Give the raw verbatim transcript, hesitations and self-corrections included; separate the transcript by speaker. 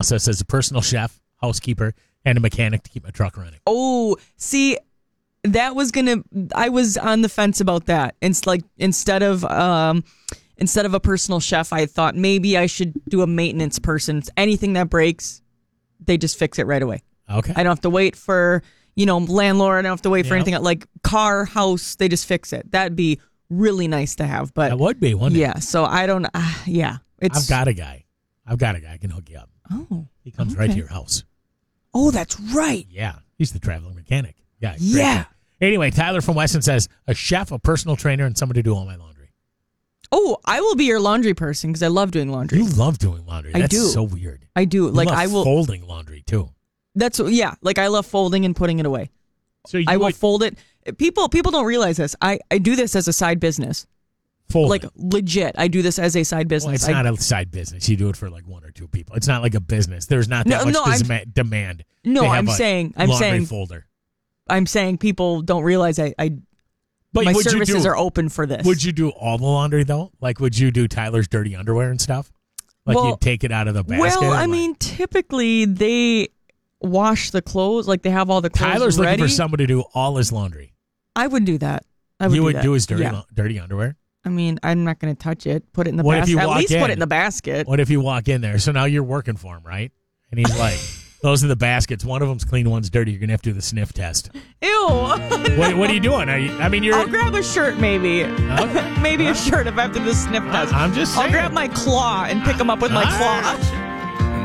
Speaker 1: process as a personal chef, housekeeper, and a mechanic to keep my truck running.
Speaker 2: Oh, see, that was gonna. I was on the fence about that. It's like instead of um, instead of a personal chef, I thought maybe I should do a maintenance person. Anything that breaks, they just fix it right away.
Speaker 1: Okay.
Speaker 2: I don't have to wait for, you know, landlord. I don't have to wait for
Speaker 1: Yeah.
Speaker 2: anything like car, house. They just fix it. That'd be really nice to have. But
Speaker 1: That would be, wouldn't it?
Speaker 2: yeah, so I don't. Uh, yeah, it's.
Speaker 1: I've got a guy. I've got a guy I can hook you up.
Speaker 2: Oh,
Speaker 1: He comes
Speaker 2: okay.
Speaker 1: right to your house.
Speaker 2: Oh, that's right.
Speaker 1: Yeah. He's the traveling mechanic. Yeah. great
Speaker 2: Yeah.
Speaker 1: guy. Anyway, Tyler from Weston says, a chef, a personal trainer, and somebody to do all my laundry.
Speaker 2: Oh, I will be your laundry person because I love doing laundry.
Speaker 1: You love doing laundry.
Speaker 2: I
Speaker 1: That's
Speaker 2: do.
Speaker 1: so weird.
Speaker 2: I do.
Speaker 1: You
Speaker 2: Like
Speaker 1: love
Speaker 2: I will.
Speaker 1: folding laundry, too.
Speaker 2: That's yeah. Like I love folding and putting it away.
Speaker 1: So you
Speaker 2: I will
Speaker 1: would
Speaker 2: fold it. People people don't realize this. I, I do this as a side business.
Speaker 1: fold
Speaker 2: Like
Speaker 1: it.
Speaker 2: legit. I do this as a side
Speaker 1: Well,
Speaker 2: business.
Speaker 1: it's
Speaker 2: I,
Speaker 1: not a side business. You do it for like one or two people. It's not like a business. There's not that
Speaker 2: No,
Speaker 1: much
Speaker 2: no, I'm-
Speaker 1: desma- demand.
Speaker 2: No,
Speaker 1: to have
Speaker 2: I'm
Speaker 1: a
Speaker 2: saying- I'm
Speaker 1: laundry
Speaker 2: saying-
Speaker 1: folder.
Speaker 2: I'm saying people don't realize I, I
Speaker 1: But
Speaker 2: my
Speaker 1: would you
Speaker 2: services
Speaker 1: do-
Speaker 2: are open for this.
Speaker 1: Would you do all the laundry though? Like, would you do Tyler's dirty underwear and stuff? Like,
Speaker 2: Well-
Speaker 1: you'd take it out of the basket.
Speaker 2: Well,
Speaker 1: and,
Speaker 2: I
Speaker 1: like-
Speaker 2: mean, typically they wash the clothes. Like they have all the clothes
Speaker 1: Tyler's
Speaker 2: ready.
Speaker 1: looking for somebody to do all his laundry.
Speaker 2: I would do that. I would
Speaker 1: you
Speaker 2: do
Speaker 1: would
Speaker 2: that.
Speaker 1: do his dirty,
Speaker 2: Yeah.
Speaker 1: lo- dirty underwear.
Speaker 2: I mean, I'm not going to touch it. Put it in the
Speaker 1: What if
Speaker 2: basket.
Speaker 1: you
Speaker 2: At
Speaker 1: walk
Speaker 2: least
Speaker 1: in?
Speaker 2: put it in the basket.
Speaker 1: What if you walk in there? So now you're working for him, right? And he's like, "Those are the baskets. One of them's clean, one's dirty. You're gonna have to do the sniff test."
Speaker 2: Ew.
Speaker 1: What, what are you doing? Are you, I mean, you're.
Speaker 2: I'll grab a shirt, maybe.
Speaker 1: Okay.
Speaker 2: maybe
Speaker 1: All
Speaker 2: a
Speaker 1: right.
Speaker 2: shirt if I have to do the sniff test.
Speaker 1: I'm just
Speaker 2: I'll
Speaker 1: saying.
Speaker 2: grab my claw and pick them up with my
Speaker 1: All
Speaker 2: claw.
Speaker 1: right.